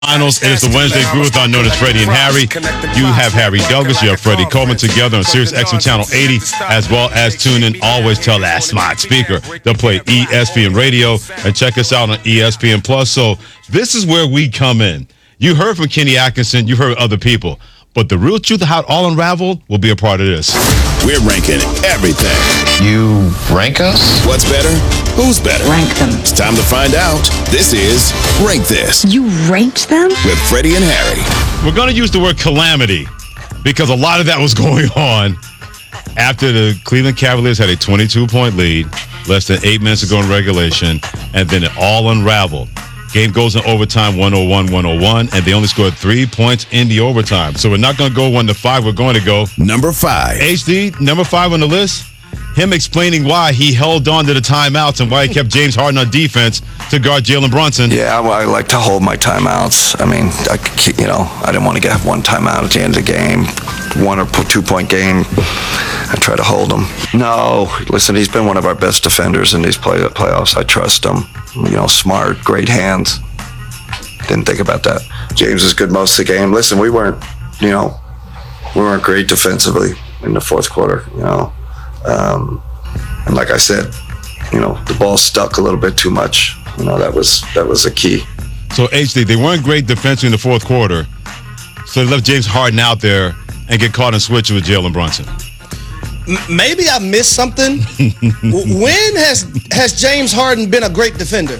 Finals. It is the Wednesday Groovathon known as Freddie and Harry. You have Harry Douglas, you have Freddie Coleman together on Sirius XM Channel 80, as well as tune in. Always tell that smart speaker to play ESPN Radio and check us out on ESPN Plus. So this is where we come in. You heard from Kenny Atkinson, you heard other people, but the real truth of how it all unraveled will be a part of this. We're ranking everything. You rank us? What's better? Who's better? Rank them. It's time to find out. This is Rank This You ranked them? with Freddie and Harry. We're going to use the word calamity because a lot of that was going on after the Cleveland Cavaliers had a 22-point lead, less than 8 minutes to go in regulation, and then it all unraveled. Game goes in overtime, 101-101, and they only scored 3 points in the overtime. So we're not going to go 1-5. We're going to go Number 5. HD, number 5 on the list. Him explaining why he held on to the timeouts and why he kept James Harden on defense to guard Jalen Brunson. Yeah, I like to hold my timeouts. I mean, I didn't want to get one timeout at the end of the game, 1 or 2 point game. I try to hold him. No, listen, he's been one of our best defenders in these playoffs. I trust him. Smart, great hands. Didn't think about that. James is good most of the game. Listen, we weren't great defensively in the fourth quarter. And like I said, the ball stuck a little bit too much. That was a key. So HD, they weren't great defensively in the fourth quarter, so they left James Harden out there and get caught in switching with Jalen Brunson. Maybe I missed something. When has James Harden been a great defender?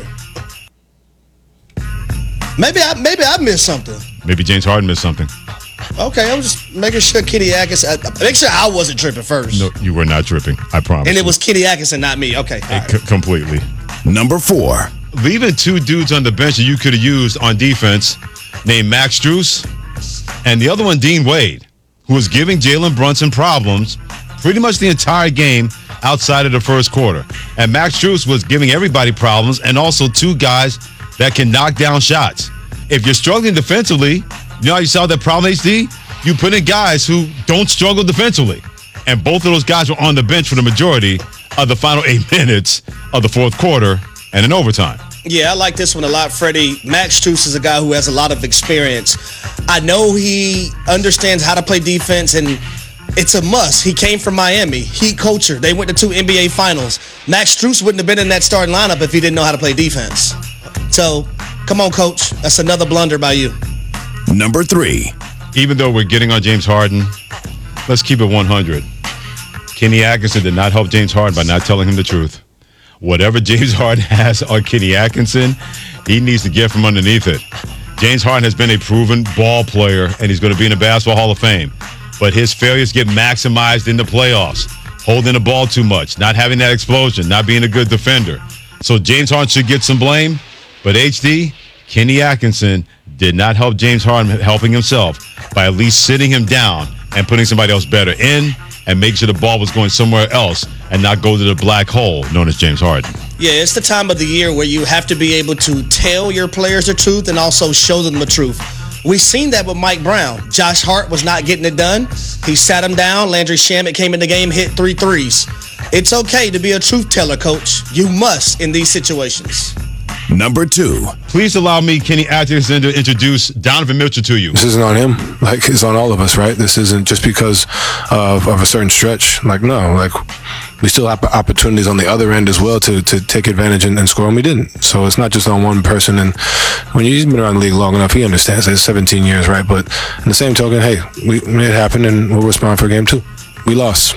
Maybe I missed something. Maybe James Harden missed something. Okay, I'm just making sure Kenny Atkinson. Make sure I wasn't tripping first. No, you were not tripping. I promise. And it was Kenny Atkinson, not me. Okay, all right. Completely. Number 4. Leaving 2 dudes on the bench that you could have used on defense, named Max Strus, and the other one, Dean Wade, who was giving Jalen Brunson problems pretty much the entire game outside of the first quarter. And Max Strus was giving everybody problems, and also 2 guys that can knock down shots. If you're struggling defensively, you know how you solve that problem, HD? You put in guys who don't struggle defensively. And both of those guys were on the bench for the majority of the final 8 minutes of the fourth quarter and in overtime. Yeah, I like this one a lot, Freddie. Max Strus is a guy who has a lot of experience. I know he understands how to play defense, and it's a must. He came from Miami. Heat culture. They went to 2 NBA finals. Max Strus wouldn't have been in that starting lineup if he didn't know how to play defense. So, come on, Coach. That's another blunder by you. Number 3. Even though we're getting on James Harden, let's keep it 100. Kenny Atkinson did not help James Harden by not telling him the truth. Whatever James Harden has on Kenny Atkinson, he needs to get from underneath it. James Harden has been a proven ball player, and he's going to be in the Basketball Hall of Fame. But his failures get maximized in the playoffs. Holding the ball too much, not having that explosion, not being a good defender. So James Harden should get some blame. But HD, Kenny Atkinson did not help James Harden helping himself by at least sitting him down and putting somebody else better in and make sure the ball was going somewhere else and not go to the black hole known as James Harden. Yeah, it's the time of the year where you have to be able to tell your players the truth and also show them the truth. We've seen that with Mike Brown. Josh Hart was not getting it done. He sat him down. Landry Shamet came in the game, hit 3 threes. It's okay to be a truth teller, Coach. You must in these situations. Number 2. Please allow me, Kenny Atkinson, to introduce Donovan Mitchell to you. This isn't on him. It's on all of us, right? This isn't just because of a certain stretch. No. We still have opportunities on the other end as well to take advantage and score, and we didn't. So it's not just on one person. And when he's been around the league long enough, he understands. It's 17 years, right? But in the same token, hey, it happened, and we'll respond for game 2. We lost.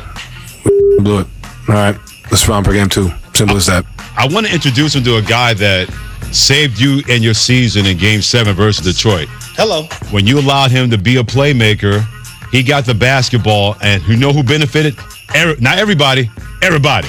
We blew it. All right, let's respond for game 2. Simple as that. I want to introduce him to a guy that saved you and your season in Game 7 versus Detroit. Hello. When you allowed him to be a playmaker, he got the basketball, and you know who benefited? Not everybody. Everybody.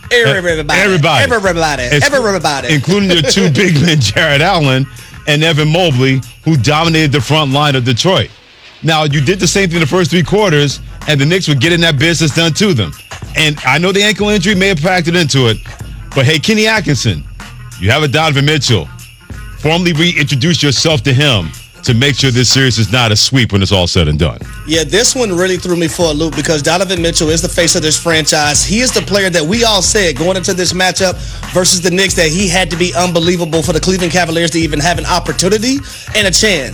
Including the 2 big men, Jared Allen and Evan Mobley, who dominated the front line of Detroit. Now, you did the same thing the first 3 quarters, and the Knicks were getting that business done to them. And I know the ankle injury may have factored into it, but hey, Kenny Atkinson, you have a Donovan Mitchell. Formally reintroduce yourself to him to make sure this series is not a sweep when it's all said and done. Yeah, this one really threw me for a loop because Donovan Mitchell is the face of this franchise. He is the player that we all said going into this matchup versus the Knicks that he had to be unbelievable for the Cleveland Cavaliers to even have an opportunity and a chance.